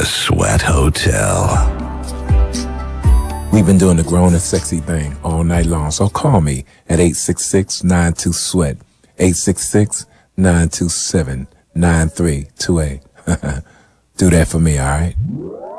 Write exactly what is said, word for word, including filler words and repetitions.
The Sweat Hotel. We've been doing the grown and sexy thing all night long, so call me at eight six six, nine two, sweat, eight six six, nine two seven, nine three two eight. Do that for me, all right?